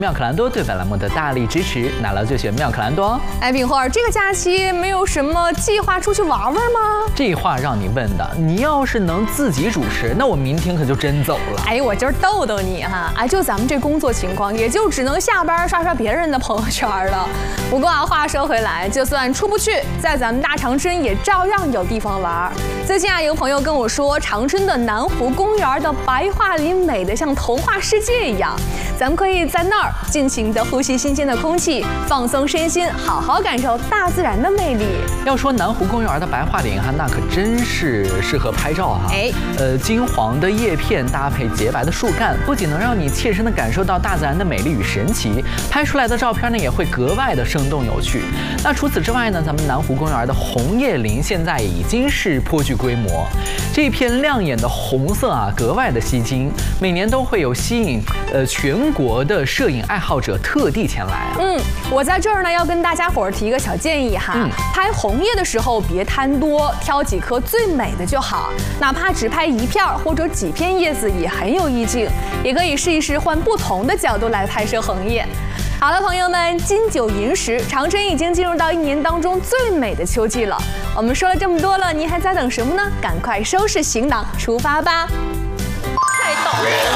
妙可蓝多对本栏目的大力支持，哪了就选妙可蓝多。 哎，炳霍，这个假期没有什么计划出去玩玩吗？ 这话让你问的，你要是能自己主持，那我明天可就真走了。 哎，我今儿逗逗你哈，哎，就咱们这工作情况，也就只能下班刷刷别人的朋友圈了。不过啊，话说回来，就算出不去，在咱们大长春也照样有地方玩。最近啊，有个朋友跟我说，长春的南湖公园的白桦林美得像童话世界一样，咱们可以在那儿尽情的呼吸新鲜的空气，放松身心，好好感受大自然的魅力。 要说南湖公园的白桦林哈，那可真是适合拍照哈。金黄的叶片搭配洁白的树干，不仅能让你切身的感受到大自然的美丽与神奇，拍出来的照片呢也会格外的生动有趣。那除此之外呢，咱们南湖公园的红叶林现在已经是颇具规模，这片亮眼的红色啊格外的吸睛，每年都会有吸引全国的摄影爱好者特地前来啊。 我在这儿呢要跟大家伙儿提一个小建议哈，拍红叶的时候别贪多，挑几颗最美的就好，哪怕只拍一片或者几片叶子也很有意境，也可以试一试换不同的角度来拍摄红叶。好了，朋友们，金九银十，长春已经进入到一年当中最美的秋季了。我们说了这么多了，您还在等什么呢？赶快收拾行囊，出发吧！ 太倒霉了，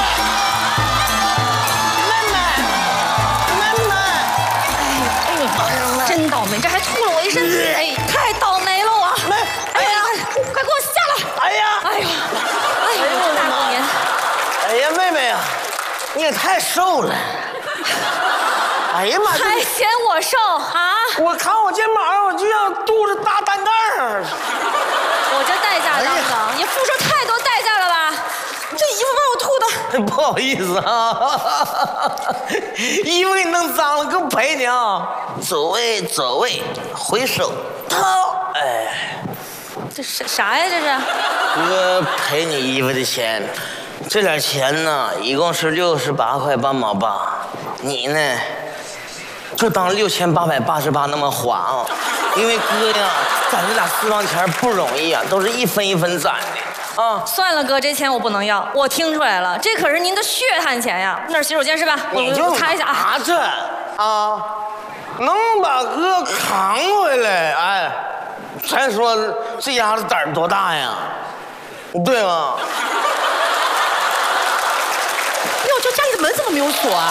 妹妹，真倒霉，这还吐了我一身，哎，太倒霉了我。哎呀，快给我下来！哎呀，大过年。 哎呀，妹妹啊，你也太瘦了。哎呀妈！ 还嫌我瘦啊？ 我看我肩膀上，我就像肚子大单杠。 我这代价当当，也付出太多代价了吧？这衣服把我吐的。 不好意思啊，衣服给你弄脏了，给我赔你啊！走位，回手掏。哎， 这啥呀？这是？ 哥赔你衣服的钱，这点钱呢，一共是68块8毛8，你呢？就当6888那么花啊，因为哥呀，攒这俩私房钱不容易啊，都是一分一分攒的啊。 算了，哥，这钱我不能要，我听出来了，这可是您的血汗钱呀。那是洗手间是吧？我擦一下啊。 拿着啊，能把哥扛回来，哎，咱说这丫头胆儿多大呀，对吗？ 哟，这家里的门怎么没有锁啊？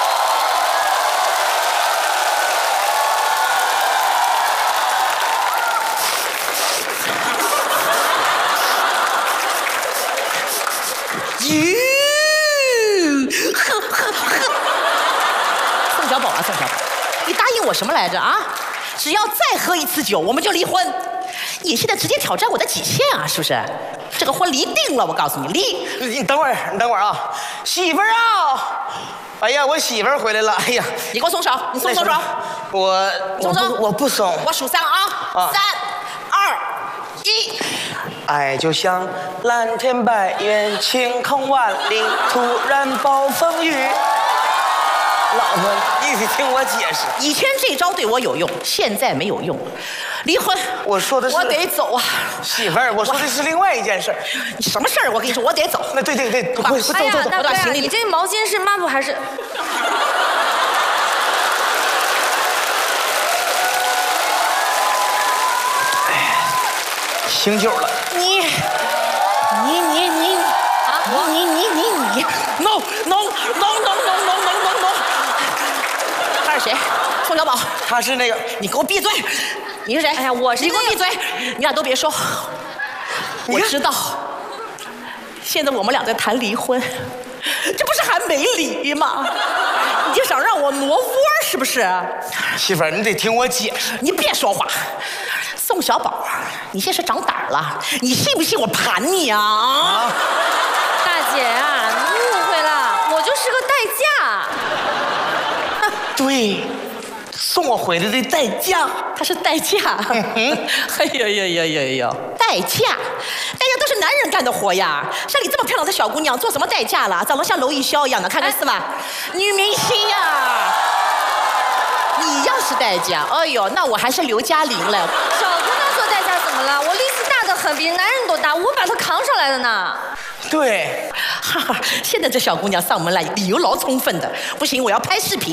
宋小宝啊，宋小宝，你答应我什么来着啊？只要再喝一次酒，我们就离婚。你现在直接挑战我的底线啊，是不是？这个婚离定了，我告诉你，离。 你等会儿啊，媳妇儿啊！哎呀，我媳妇儿回来了。哎呀， 你给我松手，你松手。 我不松。 我数3啊，3、2、1。 爱就像蓝天白云，晴空万里，突然暴风雨。老婆，你得听我解释。 以前这招对我有用，现在没有用。离婚。 我说的是。 我得走啊， 媳妇儿，我说的是另外一件事。 你什么事儿？我跟你说，我得走。 那对，走。 哎呀，大哥， 行李你这毛巾是抹布还是？ 醒酒了。 你啊！你 no！ 他是谁？宋小宝。 他是那个。 你给我闭嘴！你是谁？ 哎呀，我是你给我闭嘴！你俩都别说。我知道。现在我们俩在谈离婚，这不是还没离吗？你就想让我挪窝是不是？ 媳妇儿，你得听我解释。 你别说话。宋小宝，你现在是长胆了，你信不信我盘你啊？ 大姐啊，你误会了，我就是个代驾。 对，送我回来的代驾， 他是代驾。哎呀，代驾都是男人干的活呀。像你这么漂亮的小姑娘，做什么代驾了？长得像娄艺潇一样的，看看是吧？女明星呀。你要是代驾，哎呦，那我还是刘嘉玲了。 小姑娘做代驾怎么了？我力气大得很，比男人都大，我把她扛上来的呢。 对， 哈哈，现在这小姑娘上门来，理由老充分的。不行，我要拍视频。